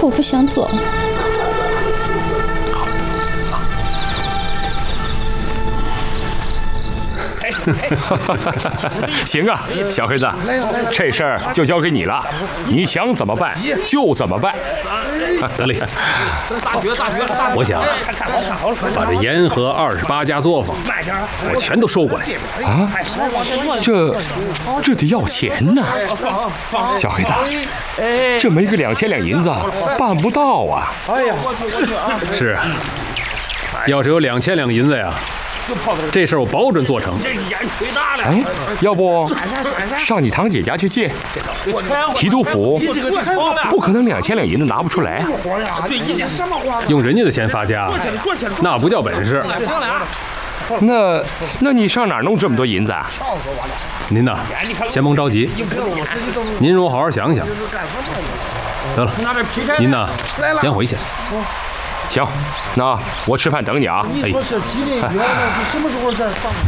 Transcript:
我不想走。 行啊，小黑子，这事儿就交给你了，你想怎么办就怎么办。 得嘞，我想把这盐和28家作坊，我全都收过来。 啊，这得要钱呐，小黑子，这没个2000两银子办不到啊。 是啊，要是有2000两银子呀，这事儿我保准做成。 哎，要不上你堂姐家去借？提督府不可能2000两银子拿不出来。 用人家的钱发家，那不叫本事。 那你上哪儿弄这么多银子啊？ 您呐，先甭着急，您让我好好想想。得了，您呐，先回去。 行，那我吃饭等你啊。 哎。